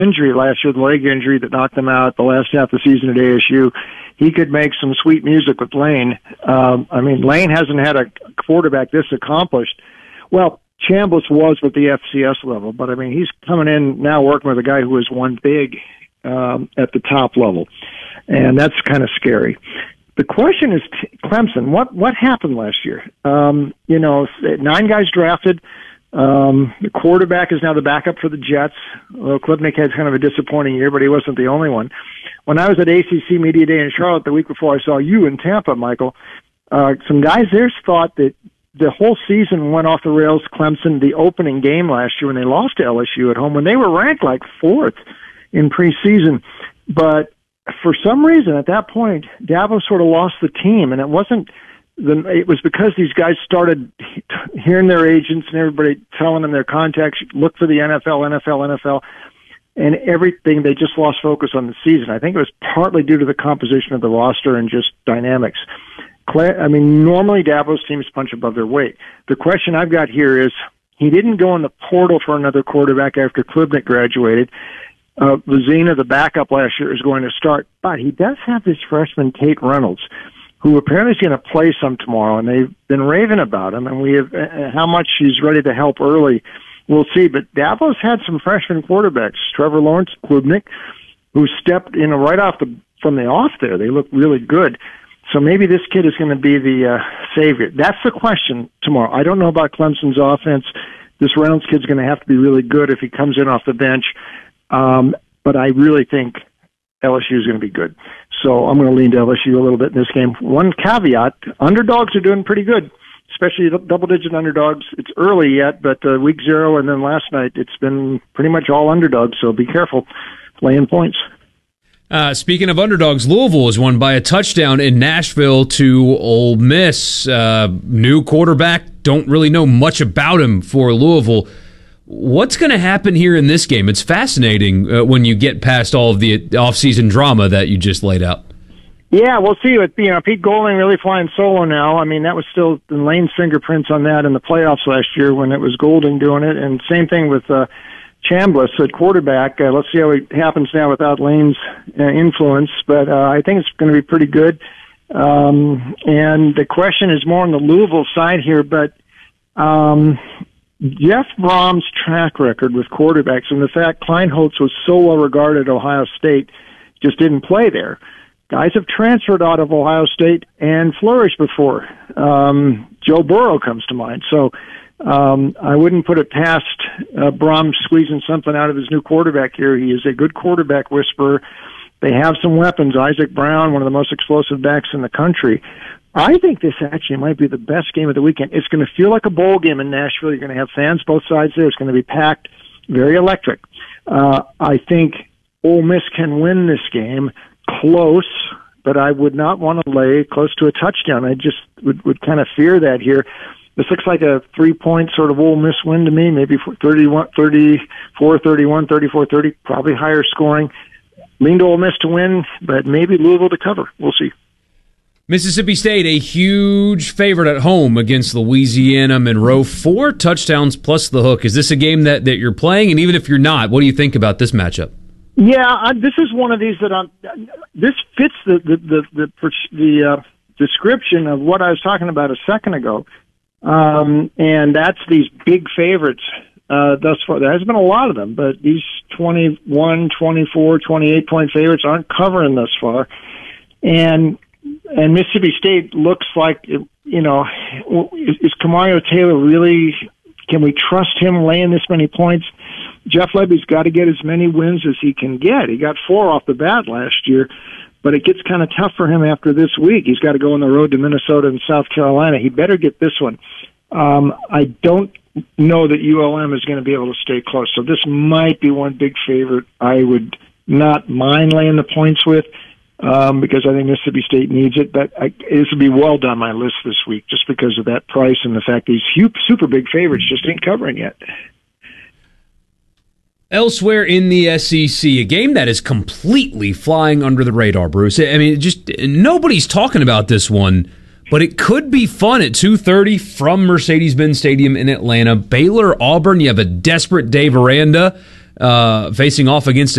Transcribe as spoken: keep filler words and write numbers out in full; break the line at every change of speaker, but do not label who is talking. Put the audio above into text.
injury last year, the leg injury that knocked him out the last half of the season at A S U. He could make some sweet music with Lane. Um, I mean, Lane hasn't had a quarterback this accomplished. Well, Chambliss was with the F C S level, but I mean, he's coming in now working with a guy who has won big um, at the top level, and that's kind of scary. The question is, Clemson, what what happened last year? Um, you know, nine guys drafted. Um, the quarterback is now the backup for the Jets. Well, Klubnik had kind of a disappointing year, but he wasn't the only one. When I was at A C C Media Day in Charlotte the week before I saw you in Tampa, Michael, uh, some guys there thought that the whole season went off the rails. Clemson, the opening game last year when they lost to L S U at home, when they were ranked like fourth in preseason. But for some reason at that point, Dabo sort of lost the team, and it wasn't the, it was because these guys started hearing their agents and everybody telling them their contacts, look for the N F L, N F L, N F L, and everything. They just lost focus on the season. I think it was partly due to the composition of the roster and just dynamics. I mean, normally Dabo's teams punch above their weight. The question I've got here is, he didn't go in the portal for another quarterback after Klubnik graduated. Uh, Vizina, the backup last year, is going to start, but he does have this freshman Tate Reynolds, who apparently is going to play some tomorrow, and they've been raving about him, and we have uh, how much he's ready to help early. We'll see, but Dabo's had some freshman quarterbacks, Trevor Lawrence, Klubnik, who stepped in right off the from the off there. They look really good. So maybe this kid is going to be the uh, savior. That's the question tomorrow. I don't know about Clemson's offense. This Reynolds kid's going to have to be really good if he comes in off the bench. Um, but I really think L S U is going to be good. So I'm going to lean to L S U a little bit in this game. One caveat, underdogs are doing pretty good, especially double-digit underdogs. It's early yet, but uh, week zero and then last night, it's been pretty much all underdogs, so be careful laying points.
Uh, speaking of underdogs, Louisville is won by a touchdown in Nashville to Ole Miss. Uh, new quarterback, don't really know much about him for Louisville. What's going to happen here in this game? It's fascinating uh, when you get past all of the off-season drama that you just laid out.
Yeah, we'll see. With you know, Pete Golding really flying solo now. I mean, that was still Lane's fingerprints on that in the playoffs last year when it was Golding doing it, and same thing with uh, Chambliss at quarterback. Uh, let's see how it happens now without Lane's uh, influence, but uh, I think it's going to be pretty good. Um, and the question is more on the Louisville side here, but um, Jeff Brom's track record with quarterbacks and the fact Kleinholz was so well regarded at Ohio State just didn't play there. Guys have transferred out of Ohio State and flourished before. Um, Joe Burrow comes to mind. So um, I wouldn't put it past uh, Brom squeezing something out of his new quarterback here. He is a good quarterback whisperer. They have some weapons. Isaac Brown, one of the most explosive backs in the country. I think this actually might be the best game of the weekend. It's going to feel like a bowl game in Nashville. You're going to have fans both sides there. It's going to be packed, very electric. Uh, I think Ole Miss can win this game close, but I would not want to lay close to a touchdown. I just would, would kind of fear that here. This looks like a three-point sort of Ole Miss win to me, maybe thirty-one, thirty-four, thirty-one, thirty-four, thirty, probably higher scoring. Lean to Ole Miss to win, but maybe Louisville to cover. We'll see.
Mississippi State, a huge favorite at home against Louisiana Monroe. Four touchdowns plus the hook. Is this a game that, that you're playing? And even if you're not, what do you think about this matchup?
Yeah, I, this is one of these that I'm. This fits the the the the, the uh, description of what I was talking about a second ago, um, and that's these big favorites uh, thus far. There has been a lot of them, but these twenty-one, twenty-four, twenty-eight point favorites aren't covering thus far, and and Mississippi State looks like, you know, is, is Kamario Taylor really? Can we trust him laying this many points? Jeff Lebby's got to get as many wins as he can get. He got four off the bat last year, but it gets kind of tough for him after this week. He's got to go on the road to Minnesota and South Carolina. He better get this one. Um, I don't know that U L M is going to be able to stay close, so this might be one big favorite I would not mind laying the points with um, because I think Mississippi State needs it, but I, this would be well down my list this week just because of that price and the fact these huge, super big favorites just ain't covering yet.
Elsewhere in the S E C, a game that is completely flying under the radar, Bruce. I mean, just nobody's talking about this one, but it could be fun at two thirty from Mercedes-Benz Stadium in Atlanta. Baylor, Auburn, you have a desperate Dave Aranda uh, facing off against